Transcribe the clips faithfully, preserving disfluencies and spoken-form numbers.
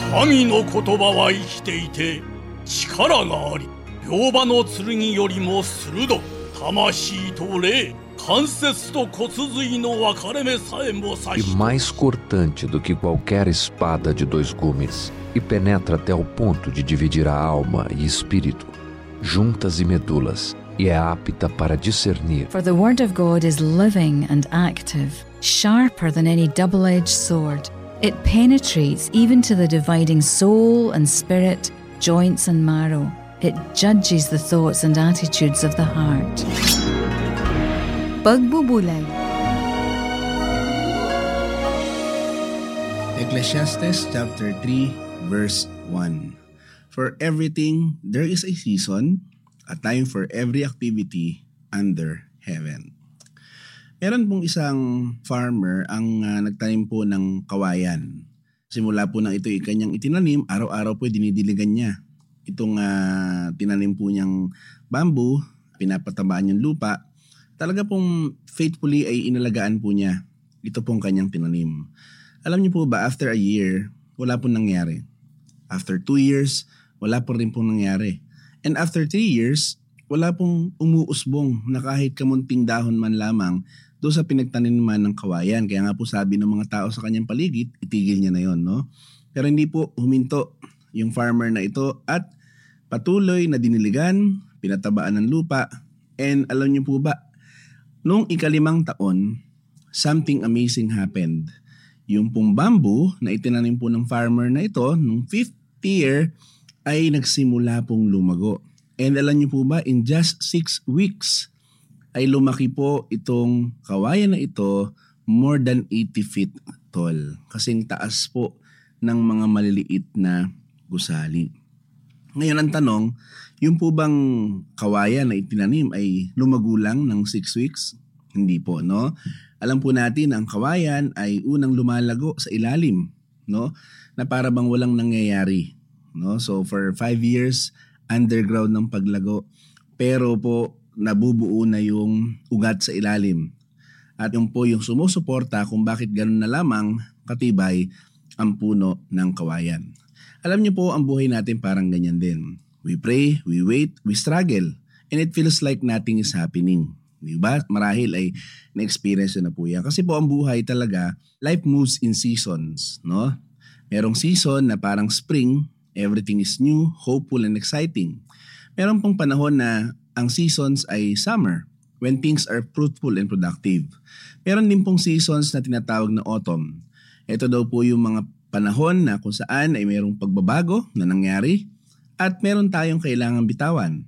神の言葉は生きていて力があり、両刃の剣よりも鋭く、魂と霊、関節と骨髄の分かれ目さえも刺 E して、 mais cortante do que qualquer espada de dois gumes, e penetra até o ponto de dividir a alma e espírito, juntas e medulas, e é apta para discernir. For the word of God is living and active, sharper than any double-edged sword. It penetrates even to the dividing soul and spirit, joints and marrow. It judges the thoughts and attitudes of the heart. Pagbubulay. Ecclesiastes chapter three verse one. For everything there is a season, a time for every activity under heaven. Meron pong isang farmer ang uh, nagtanim po ng kawayan. Simula po nang ito ay kanyang itinanim, araw-araw po dinidiligan niya. Itong uh, tinanim po niyang bamboo, pinapatabaan yung lupa, talaga pong faithfully ay inalagaan po niya. Ito pong kanyang tinanim. Alam niyo po ba, after a year, wala pong nangyari. After two years, wala po rin pong nangyari. And after three years, wala pong umuusbong na kahit kamunting dahon man lamang doon sa pinagtaniman ng kawayan. Kaya nga po sabi ng mga tao sa kanyang paligid, itigil niya na yon, no? Pero hindi po huminto yung farmer na ito at patuloy na diniligan, pinatabaan ng lupa. And alam niyo po ba, nung ikalimang taon, something amazing happened. Yung pong bamboo na itinanim po ng farmer na ito, nung fifth year, ay nagsimula pong lumago. And alam niyo po ba, in just six weeks, ay lumaki po itong kawayan na ito more than eighty feet tall. Kasing taas po ng mga maliliit na gusali. Ngayon ang tanong, yung po bang kawayan na itinanim ay lumagulang ng six weeks? Hindi po, no? Alam po natin ang kawayan ay unang lumalago sa ilalim, no? Na para bang walang nangyayari, no? So for five years, underground ng paglago. Pero po, nabubuo na yung ugat sa ilalim. At yung po yung sumusuporta kung bakit ganun na lamang katibay ang puno ng kawayan. Alam niyo po, ang buhay natin parang ganyan din. We pray, we wait, we struggle, and it feels like nothing is happening. Diba? Marahil ay na-experience na po yan. Kasi po ang buhay talaga, life moves in seasons, no? Merong season na parang spring, everything is new, hopeful, and exciting. Meron pong panahon na ang seasons ay summer, when things are fruitful and productive. Meron din pong seasons na tinatawag na autumn. Ito daw po yung mga panahon na kung saan ay mayroong pagbabago na nangyari at meron tayong kailangang bitawan.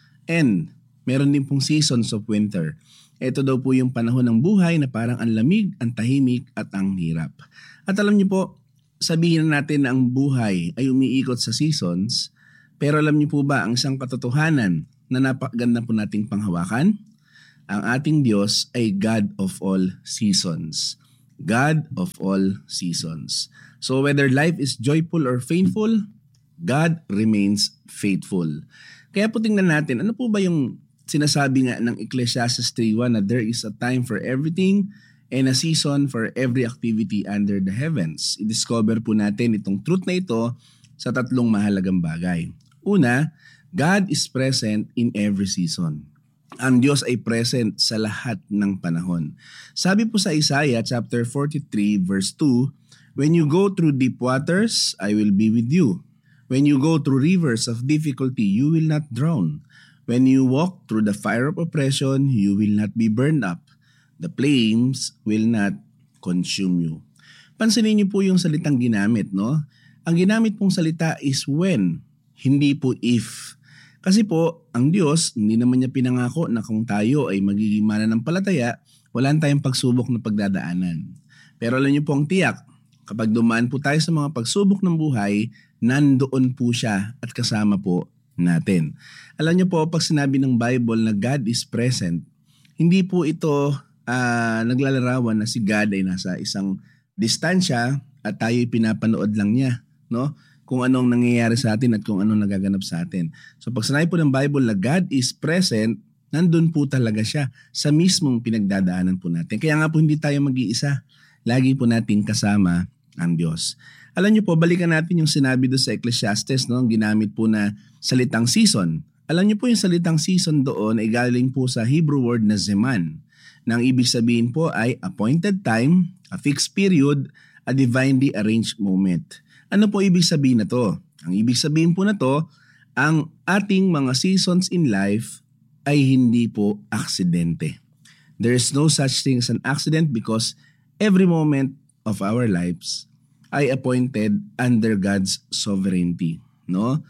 And meron din pong seasons of winter. Ito daw po yung panahon ng buhay na parang ang lamig, ang tahimik at ang hirap. At alam niyo po, sabihin natin na ang buhay ay umiikot sa seasons, pero alam niyo po ba ang isang katotohanan na napakaganda po nating panghawakan? Ang ating Diyos ay God of all seasons. God of all seasons. So whether life is joyful or painful, God remains faithful. Kaya po tingnan natin, ano po ba yung sinasabi nga ng Ecclesiastes three one na there is a time for everything and a season for every activity under the heavens. I-discover po natin itong truth na ito sa tatlong mahalagang bagay. Una, God is present in every season. Ang Diyos ay present sa lahat ng panahon. Sabi po sa Isaiah chapter forty-three verse two, when you go through deep waters, I will be with you. When you go through rivers of difficulty, you will not drown. When you walk through the fire of oppression, you will not be burned up. The flames will not consume you. Pansinin niyo po yung salitang ginamit, no? Ang ginamit pong salita is when, hindi po if. Kasi po, ang Diyos, hindi naman niya pinangako na kung tayo ay magiging mananampalataya, wala tayong pagsubok na pagdadaanan. Pero alam niyo po ang tiyak, kapag dumaan po tayo sa mga pagsubok ng buhay, nandoon po siya at kasama po natin. Alam niyo po, pag sinabi ng Bible na God is present, hindi po ito uh, naglalarawan na si God ay nasa isang distansya at tayo'y pinapanood lang niya, no? Kung anong nangyayari sa atin at kung anong nagaganap sa atin. So pag sinabi po ng Bible na God is present, nandun po talaga siya sa mismong pinagdadaanan po natin. Kaya nga po hindi tayo mag-iisa. Lagi po natin kasama ang Diyos. Alam niyo po, balikan natin yung sinabi doon sa Ecclesiastes, no? Ang ginamit po na salitang season. Alam niyo po yung salitang season doon ay galing po sa Hebrew word na zeman. Nang ibig sabihin po ay appointed time, a fixed period, a divinely arranged moment. Ano po ibig sabihin na to? Ang ibig sabihin po na to, ang ating mga seasons in life ay hindi po aksidente. There is no such thing as an accident because every moment of our lives ay appointed under God's sovereignty, no?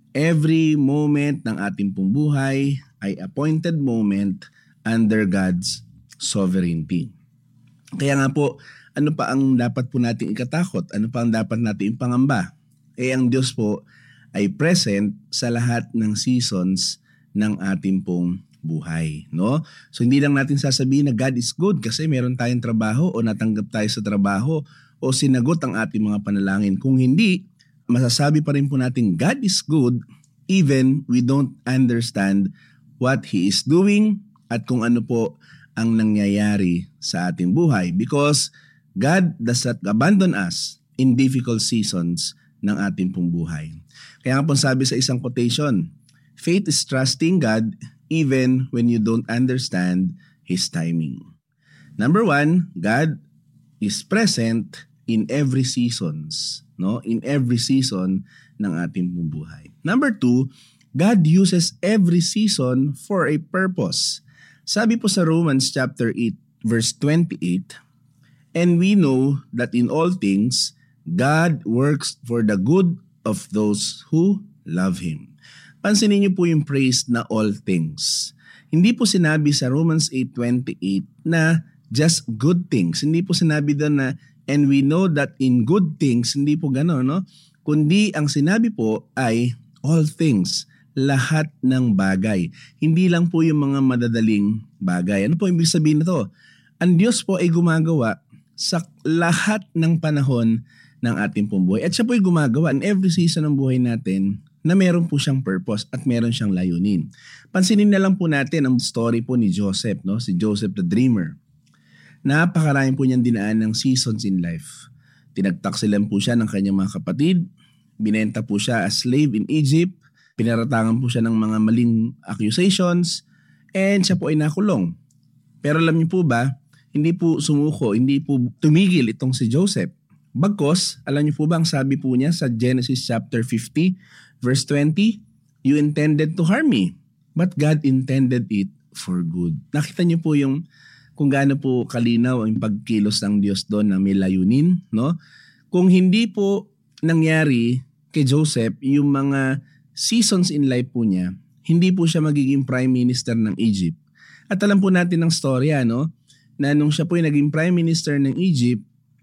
Every moment ng ating pong buhay ay appointed moment under God's sovereignty. Kaya nga po, ano pa ang dapat po nating ikatakot? Ano pa ang dapat nating ipangamba? Eh ang Diyos po ay present sa lahat ng seasons ng ating pong buhay, no? So hindi lang natin sasabihin na God is good kasi meron tayong trabaho o natanggap tayo sa trabaho o sinagot ang ating mga panalangin. Kung hindi, masasabi pa rin po natin God is good even we don't understand what He is doing at kung ano po ang nangyayari sa ating buhay. Because God does not abandon us in difficult seasons ng ating pong buhay. Kaya nga po sabi sa isang quotation, faith is trusting God even when you don't understand His timing. Number one, God is present in every seasons, no? In every season ng ating buhay. Number two, God uses every season for a purpose. Sabi po sa Romans chapter eight verse twenty-eight, and we know that in all things God works for the good of those who love Him. Pansinin niyo po yung praise na all things. Hindi po sinabi sa Romans eight twenty-eight na just good things. Hindi po sinabi doon na and we know that in good things, hindi po gano'n, no? Kundi ang sinabi po ay all things, lahat ng bagay. Hindi lang po yung mga madadaling bagay. Ano po ibig sabihin nito? Ang Diyos po ay gumagawa sa lahat ng panahon ng ating pong buhay. At siya po ay gumagawa in every season ng buhay natin na meron po siyang purpose at meron siyang layunin. Pansinin na lang po natin ang story po ni Joseph, no? Si Joseph the Dreamer. Napakaraming po niyang dinaan ng seasons in life. Tinagtaksilan po siya ng kanyang mga kapatid. Binenta po siya as slave in Egypt. Pinaratangan po siya ng mga maling accusations. And siya po ay nakulong. Pero alam niyo po ba, hindi po sumuko, hindi po tumigil itong si Joseph. Bagkos, alam niyo po ba ang sabi po niya sa Genesis chapter fifty verse twenty? You intended to harm me, but God intended it for good. Nakita niyo po yung kung gaano po kalinaw ang pagkilos ng Diyos doon na may layunin, no? Kung hindi po nangyari kay Joseph yung mga seasons in life po niya, hindi po siya magiging prime minister ng Egypt. At alam po natin ng storya, no? Na nung siya po yung naging prime minister ng Egypt,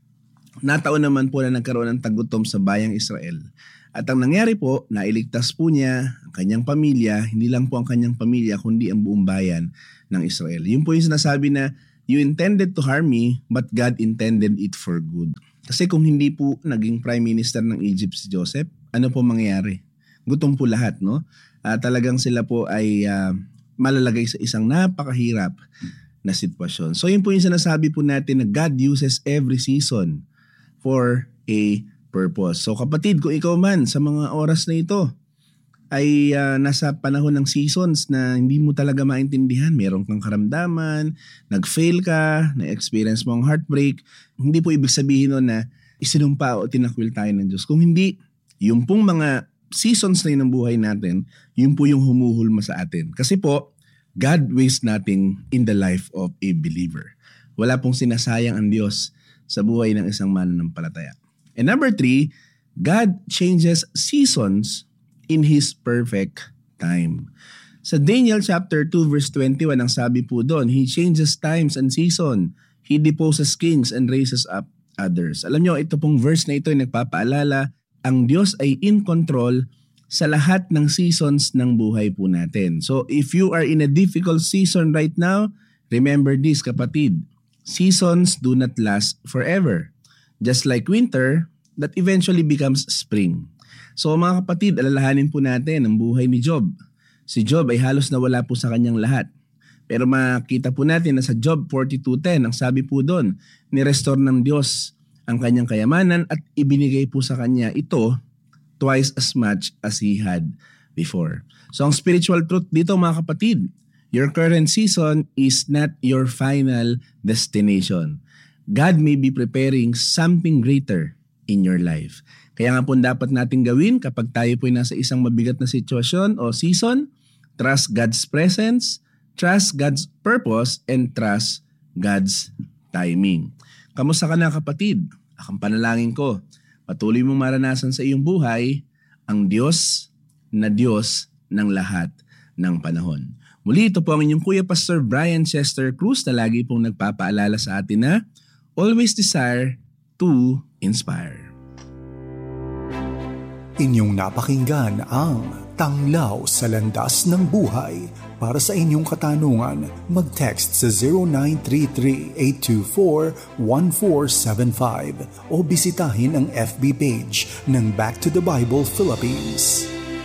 nataon naman po na nagkaroon ng tagutom sa bayang Israel. At ang nangyari po, nailigtas po niya ang kanyang pamilya, hindi lang po ang kanyang pamilya, kundi ang buong bayan ng Israel. Yun po yung sinasabi na, you intended to harm me, but God intended it for good. Kasi kung hindi po naging prime minister ng Egypt si Joseph, ano po mangyayari? Gutom po lahat, no? Uh, talagang sila po ay uh, malalagay sa isang napakahirap na sitwasyon. So yun po yung sinasabi po natin na God uses every season for a purpose. So kapatid, kung ikaw man sa mga oras na ito ay uh, nasa panahon ng seasons na hindi mo talaga maintindihan, meron kang karamdaman, nag-fail ka, na-experience mo ang heartbreak, hindi po ibig sabihin nun na isinumpa o tinakwil tayo ng Diyos. Kung hindi, yung pong mga seasons na yun ng buhay natin, yun po yung humuhulma sa atin. Kasi po, God wastes nothing in the life of a believer. Wala pong sinasayang ang Diyos sa buhay ng isang mananampalataya. And number three, God changes seasons in His perfect time. Sa Daniel chapter two verse twenty-one, ang sabi po doon, He changes times and season. He deposes kings and raises up others. Alam nyo, ito pong verse na ito ay nagpapaalala, ang Diyos ay in control sa lahat ng seasons ng buhay po natin. So if you are in a difficult season right now, remember this kapatid, seasons do not last forever. Just like winter, that eventually becomes spring. So mga kapatid, alalahanin po natin ang buhay ni Job. Si Job ay halos nawala po sa kanyang lahat. Pero makita po natin na sa Job forty-two ten, ang sabi po doon, ni-restore ng Diyos ang kanyang kayamanan at ibinigay po sa kanya ito twice as much as he had before. So ang spiritual truth dito mga kapatid, your current season is not your final destination. God may be preparing something greater in your life. Kaya nga po dapat natin gawin kapag tayo po nasa isang mabigat na sitwasyon o season, trust God's presence, trust God's purpose, and trust God's timing. Kamusta ka na kapatid? Akong panalangin ko, patuloy mong maranasan sa iyong buhay ang Diyos na Diyos ng lahat ng panahon. Muli, ito po ang inyong Kuya Pastor Brian Chester Cruz na lagi pong nagpapaalala sa atin na always desire to inspire. Inyong napakinggan ang Tanglaw sa Landas ng Buhay. Para sa inyong katanungan, mag-text sa zero nine three three, eight two four, one four seven five o bisitahin ang F B page ng Back to the Bible Philippines.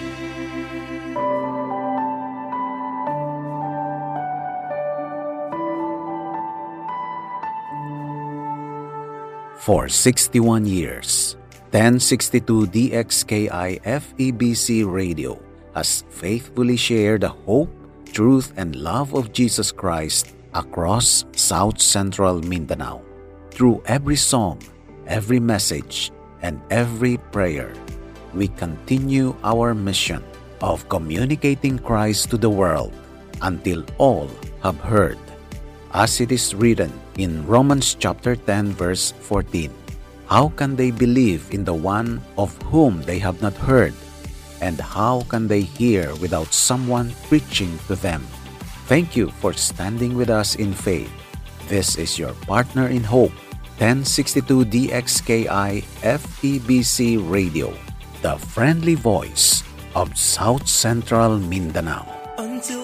For sixty-one years, ten sixty-two D X K I F E B C Radio has faithfully shared the hope, truth, and love of Jesus Christ across South Central Mindanao. Through every song, every message, and every prayer, we continue our mission of communicating Christ to the world until all have heard. As it is written in Romans chapter ten verse fourteen, how can they believe in the one of whom they have not heard? And how can they hear without someone preaching to them? Thank you for standing with us in faith. This is your partner in hope, ten sixty-two D X K I F E B C Radio, the friendly voice of South Central Mindanao.